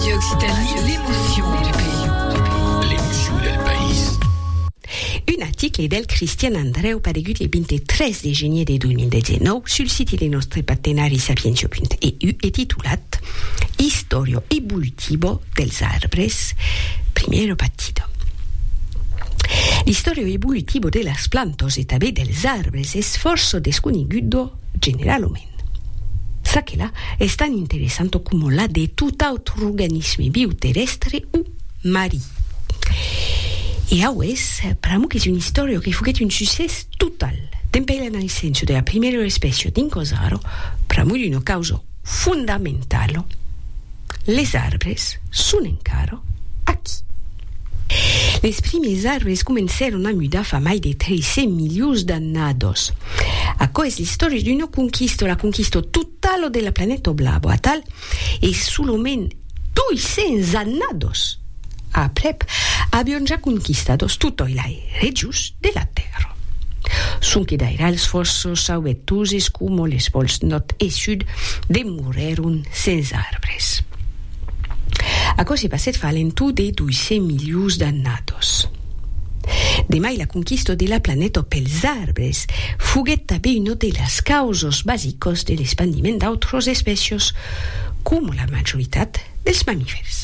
Radio Occitanie, l'émotion du pays. L'émotion del país. Un article del Cristian Andreu paregut il 23 de gener de 2019 sul sito dei nostri partenari sapienzio.eu e titulat Historio evolutivo dels arbres, primero partito. L'istorio evolutivo de las plantas e també dels arbres és força desconegudo generalment. Sa que là és tan interessant com la de tot altre organisme viu terrestre o marí. E aues, pramo che è una storia che fu un successo total. Tempe la nascenza della prima specie di Incosaro, pramo di una causa fondamentale. Les arbres sono encara aquí. Les primes arbres comenzaron a mudar fa mai de 13 milions d'annados. Acco es l'historia d'una conquista, la conquista totale della planeta blava, a tal e solament 200 annados. Aprep, abbiamo già conquistato tutte le regioni della Terra. Sunque dairà els forços sauvetuses come les pols nord e sud demoreron sense arbres. Acco si passet fa l'entu de 200 milions d'annados. Demai la conquista della planeta pels arbres fuguet també una de les causes bàsicos de l'expandiment d'altres espècies, com la majoritat dels mamífers.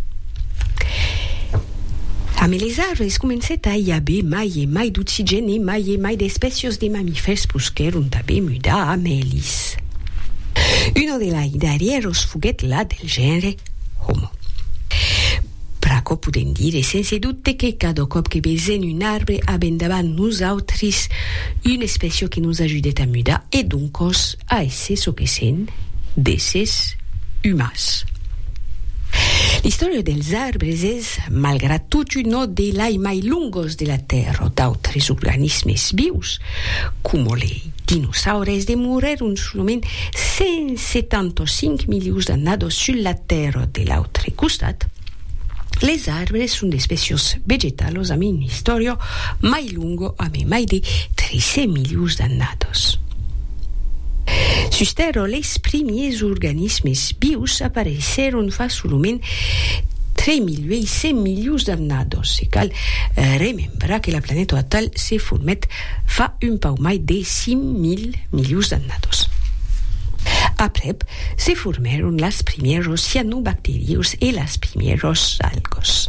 Amb les arbres comencet a hi haver mai e mai d'oxigen e mai d'espècies de mamífers busqueron també mudar amb ells. Una de les darrieres fuguet la del gènere Homo. Praco podem dire sense dubte que cada cop que vesem un arbre abem davant nosaltres una espècie que nos ajudet a mudar e doncs a ésser so que sen d'éssers humans. L'historia dels arbres és, malgrat tot, una de les mai longues de la Terra. D'altres organismes vius, com els dinosaures, demoreron solament 175 milions d'annados sur la Terra. De l'altre costat, les arbres són espècies vegetals amb una història mai longa, amb mai de 13 milions d'annados. Sus Terra, les primers organismes vius apareixeron fa solament 3.100 milions d'annados. E cal remembrar que la planeta actual s'è format fa un pau mai de 5.000 milions d'annados. Aprep, se formaron las primeros cianobacterios e las primeros algos.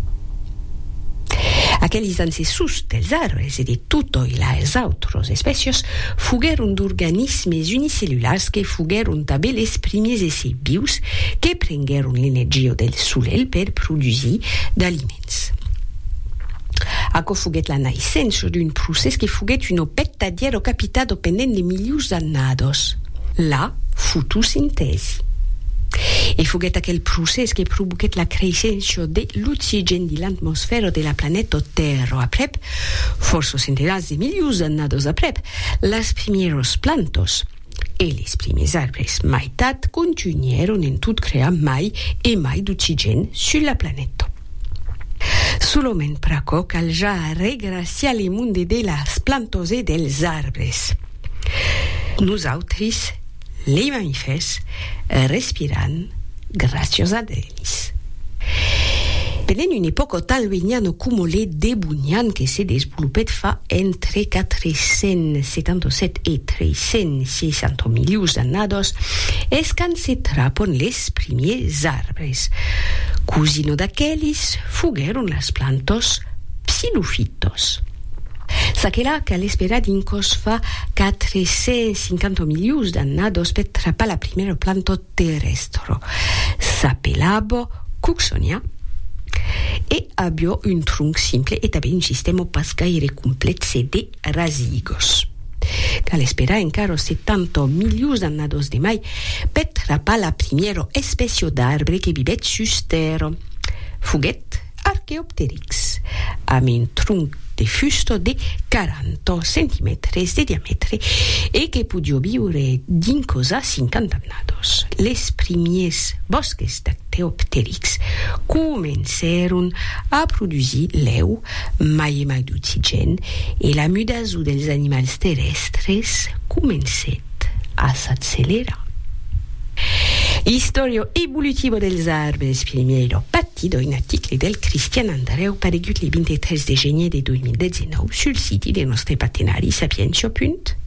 Aquells ancestors dels arbres e de totes les altres espècies fugueron d'organismes unicel·lulars que fugueron també les primers éssers vius que prengueron l'energia del solel per produir d'aliments. Acco fuguet la nascença d'un procés que fuguet una pettadiera capitata pendent de milions d'annados. La fotosintesi. E fuguet aquel procés que provoquet la creixença de l'oxigen de l'atmosfera de la planeta Terra. Aprep, força centenars de milions d'annados aprep, les primeres plantes e les primers arbres maitat continueron en tot crear mai e mai d'oxigen sur la planeta. Solament praco cal ja regraciar le monde de les plantes e dels arbres. Nosaltres, les mamífers, respirant gràcies a ells. Pendent una època tan llunyana com le Devonian que s'ha desenvolupat fa entre 477 i 360 milions d'annados, és quan se trapen les primers arbres. Cosino d'aquells fugueron les plantes psilofitos. S'aquela que l'espera d'incos fa 450 milions d'annados per trapar la primera planta terrestre. S'appellava Cooksonia e abbia un tronc simple e també un sistema pas gaire complex de rasigos. Cal esperar encara 70 milions d'annados de mai per trapar la primera espècie d'arbre que vivet sus terra. Fuguet Archaeopteryx, amb un tronc de fusto de 40 cm de diàmetre e que podia viure d'incos a 50 annados. Les primers bosques d'Archaeopteryx començaron a produir l'eu, mai e mai d'oxigen, e la mudació dels animals terrestres començat a s'accelerar. Istorio evolutivo dels arbres Piemiero partido in articoli del Cristian Andreu paregut il 23 de gener de 2019 sul sito dei nostri partenari Sapientia.it.